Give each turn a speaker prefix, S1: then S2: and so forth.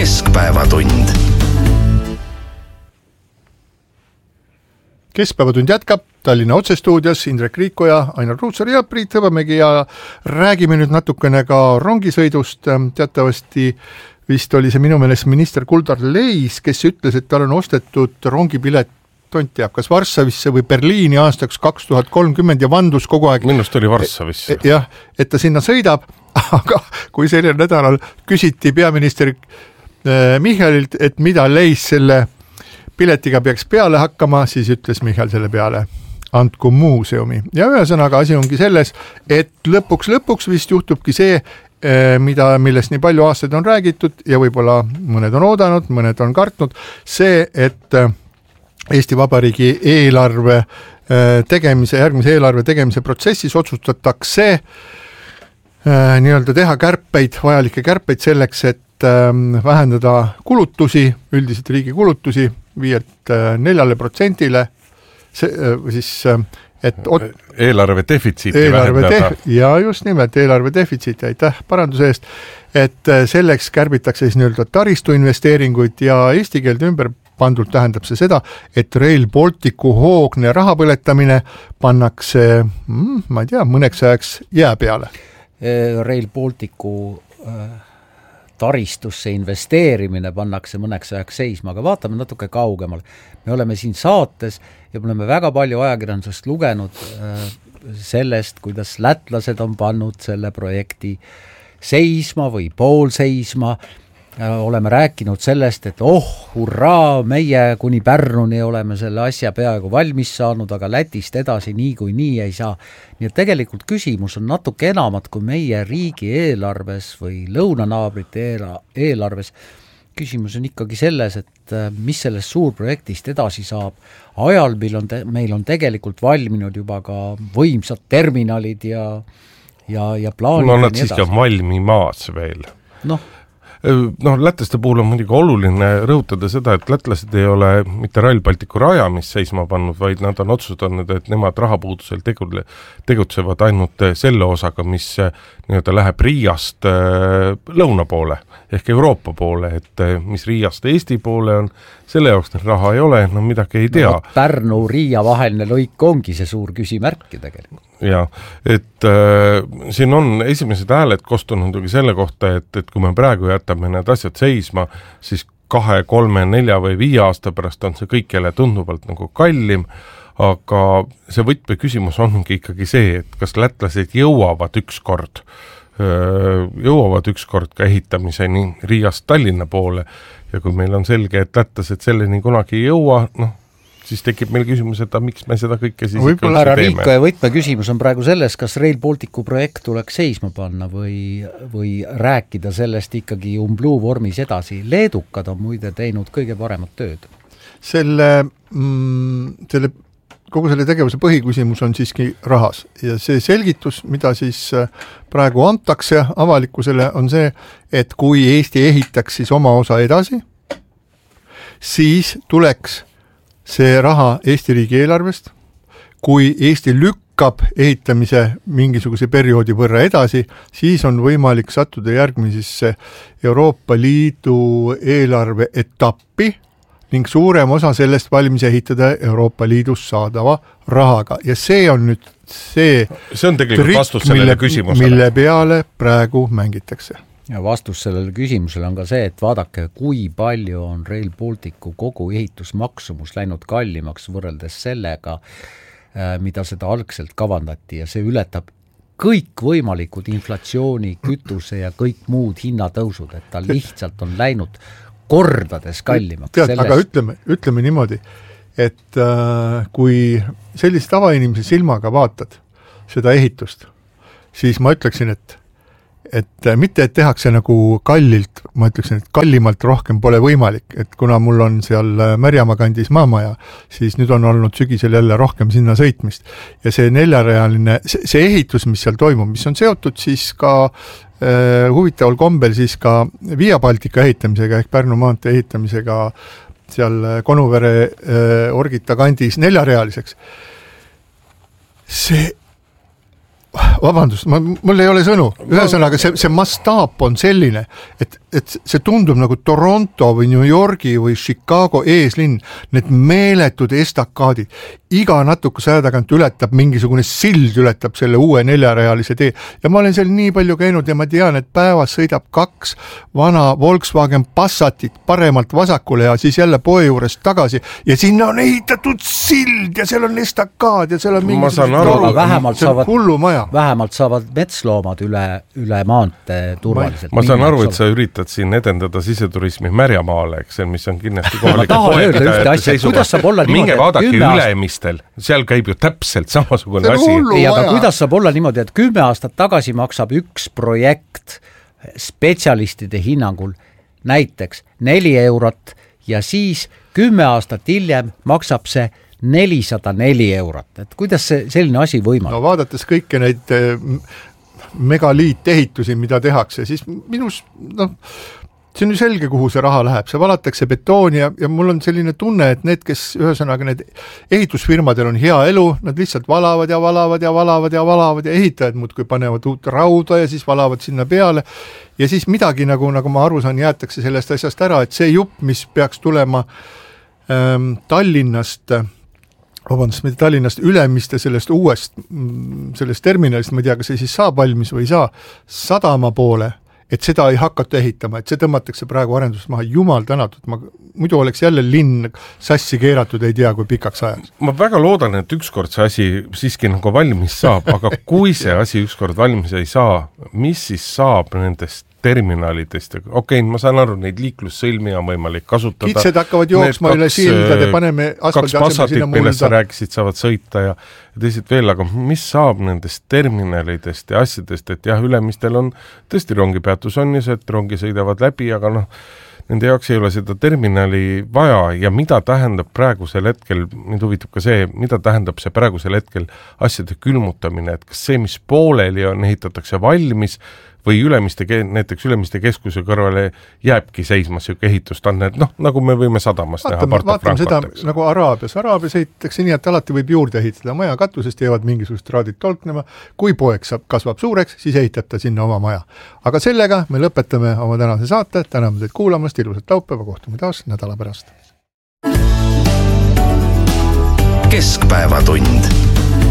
S1: Keskpäevatund. Keskpäevatund jätkab Tallinna otsestuudios Indrek Riikoja, Ainar Ruussaar ja Priit Hõbemägi ja räägime nüüd natukene ka rongisõidust. Teatavasti vist oli see minu meelest minister Kuldar Leis, kes ütles, et tal on ostetud rongipilet tont teab, kas Varssavisse või Berliini aastaks 2030 ja vandus kogu aeg.
S2: Minust oli Varssavisse.
S1: Jah, et ta sinna sõidab, aga kui sellel nädalal küsiti peaminister Michalilt, et mida Leis selle piletiga peaks peale hakkama, siis ütles Michal selle peale, andku muuseumi. Ja ühesõnaga asi ongi selles, et lõpuks vist juhtubki see, millest nii palju aastaid on räägitud ja võib-olla mõned on oodanud, mõned on kartnud, see, et Eesti Vabariigi eelarve tegemise, järgmise eelarve tegemise protsessis otsustatakse nii-öelda teha kärpeid, vajalikke kärpeid selleks, et vähendada kulutusi, üldiselt riigi kulutusi 5-4%, siis et
S2: eelarve defitsiiti vähendada.
S1: Ja just nimelt eelarve defitsiiti, aitäh paranduse eest, et selleks kärbitakse siis nii-öelda taristu investeeringuid ja eesti keelde ümber pandult tähendab see seda, et Rail Balticu hoogne rahapõletamine pannakse, ma ei tea, mõneks ajaks jää peale.
S3: Rail Balticu taristusse investeerimine pannakse mõneks ajaks seisma, aga vaatame natuke kaugemal. Me oleme siin saates ja me oleme väga palju ajakirjandusest lugenud sellest, kuidas lätlased on pannud selle projekti seisma või poolseisma. Oleme rääkinud sellest, et hurraa, meie kuni Pärnuni oleme selle asja peaaegu valmis saanud, aga Lätist edasi nii ei saa. Nii et tegelikult küsimus on natuke enamat kui meie riigi eelarves või lõunanaabrite eelarves. Küsimus on ikkagi selles, et mis sellest suurprojektist edasi saab. Ajal meil on tegelikult valminud juba ka võimsad terminalid ja plaanid.
S2: No nad siiski on valmimaas veel. Lätlaste puhul on muidugi oluline rõhutada seda, et lätlased ei ole mitte Rail Balticu rajamist seisma pannud, vaid nad on otsustanud, et nemad rahapuudusel tegutsevad ainult selle osaga, mis nii-öelda läheb Riiast lõuna poole ehk Euroopa poole, et mis Riiast Eesti poole on, selle jaoks neil raha ei ole, midagi ei tea.
S3: Pärnu-Riia vaheline lõik ongi see suur küsimärki tegelikult.
S2: Ja, et siin on esimesed hääled kostunud selle kohta, et kui me praegu jätame need asjad seisma, siis 2, 3, 4 või 5 aasta pärast on see kõik jälle tunduvalt nagu kallim, aga see võtmeküsimus ongi ikkagi see, et kas lätlased jõuavad ükskord ka ehitamiseni Riiast Tallinna poole ja kui meil on selge, et lätlased selleni kunagi ei jõua, siis tekib meil küsimus, et miks me seda kõike siis ikka
S3: härra Riiko ja võtmeküsimus on praegu selles, kas Rail Balticu projekt tuleks seisma panna või rääkida sellest ikkagi umbluu vormis edasi. Leedukad on muide teinud kõige paremat tööd.
S1: Kogu selle tegevuse põhiküsimus on siiski rahas ja see selgitus, mida siis praegu antakse avalikkusele, on see, et kui Eesti ehitaks siis oma osa edasi, siis tuleks see raha Eesti riigi eelarvest, kui Eesti lükkab ehitamise mingisuguse perioodi võrra edasi, siis on võimalik sattuda järgmisesse Euroopa Liidu eelarve etappi ning suurem osa sellest valmis ehitada Euroopa Liidus saadava rahaga. Ja see on nüüd see
S2: on tegelikult vastus sellele küsimusele,
S1: mille peale praegu mängitakse.
S3: Ja vastus sellele küsimusele on ka see, et vaadake, kui palju on Rail Balticu kogu ehitusmaksumus läinud kallimaks võrreldes sellega, mida seda algselt kavandati ja see ületab kõik võimalikud inflatsiooni, kütuse ja kõik muud hinnatõusud, et ta lihtsalt on läinud kordades kallimaks.
S1: Aga ütleme niimoodi, et kui sellist tavainimese silmaga vaatad seda ehitust, siis ma ütleksin, et mitte, et tehakse nagu kallilt, ma ütleksin, et kallimalt rohkem pole võimalik, et kuna mul on seal Märjamaa kandis maamaja, siis nüüd on olnud sügisel jälle rohkem sinna sõitmist. Ja see 4-realine, see ehitus, mis seal toimub, mis on seotud siis ka huvitaval kombel siis ka Via Baltica ehitamisega ehk Pärnu maantee ehitamisega seal Konuvere Orgita kandis 4-realiseks. See vabandust, mul ei ole sõnu. Ühesõnaga, see mastaap on selline, et et see tundub nagu Toronto või New Yorgi või Chicago eeslinn, need meeletud estakaadid, iga natukese aja tagant ületab mingisugune sild, ületab selle uue 4-realise tee ja ma olen seal nii palju käinud ja ma tean, et päevas sõidab 2 vana Volkswagen Passatit paremalt vasakule ja siis jälle poe juures tagasi ja sinna on ehitatud sild ja seal on estakaad ja seal on mingisugune
S3: vähemalt saavad metsloomad üle maantee turvaliselt.
S2: Ma saan aru, et sa üritad siin edendada siseturismi Märjamaale, eks see, mis on kindlasti kohalike poegide seisuga. Minge vaadake Ülemistel, seal käib ju täpselt samasugune asi.
S3: Aga kuidas saab olla niimoodi, et 10 aastat tagasi maksab üks projekt spetsialistide hinnangul näiteks 4 eurot ja siis 10 aastat hiljem maksab see 404 eurot. Et kuidas see selline asi võimaldab?
S1: No vaadates kõike neid megaliitehitusi, mida tehakse, siis minus, see on ju selge, kuhu see raha läheb, see valatakse betooni ja mul on selline tunne, et need, kes ühesõnaga need ehitusfirmadel on hea elu, nad lihtsalt valavad ja ehitajad muudkui panevad uut rauda ja siis valavad sinna peale ja siis midagi, nagu ma aru saan, jäetakse sellest asjast ära, et see jupp, mis peaks tulema Tallinnast Ülemiste sellest uuest, sellest terminalist, ma ei tea, kas see siis saab valmis või ei saa, sadama poole, et seda ei hakata ehitama, et see tõmmatakse praegu arendusest maha, jumal tänatud, muidu oleks jälle linn sassi keeratud, ei tea, kui pikaks ajaks. Ma
S2: väga loodan, et ükskord see asi siiski nagu valmis saab, aga kui see asi ükskord valmis ei saa, mis siis saab nendest terminalidest, ma saan aru, neid liiklussõlmi on võimalik kasutada.
S1: Kitsed hakkavad jooksma üle sildade, paneme
S2: asfaldi asemel sinna mulda. Millest sa rääkisid, saavad sõita ja teised veel, aga mis saab nendest terminalidest ja asjadest, et jah, Ülemistel on tõesti rongipeatus on ja see, et rongi sõidavad läbi, aga nende jaoks ei ole seda terminali vaja ja mida tähendab praegusel hetkel, mind huvitab ka see, mida tähendab see praegusel hetkel asjade külmutamine, et kas see, mis pooleli on, ehitatakse valmis või näiteks Ülemiste keskuse kõrvale jääbki seisma siuke ehitustanne, et nagu me võime sadamast näha.
S1: Vaatame seda nagu Araabias ehitatakse nii, et alati võib juurde ehitada maja katusest, jäävad mingisugust raadid tolknema, kui poeg kasvab suureks, siis ehitab ta sinna oma maja. Aga sellega me lõpetame oma tänase saate, täname teid kuulamast, ilusat laupäeva, kohtume taas nädala pärast. Keskpäevatund.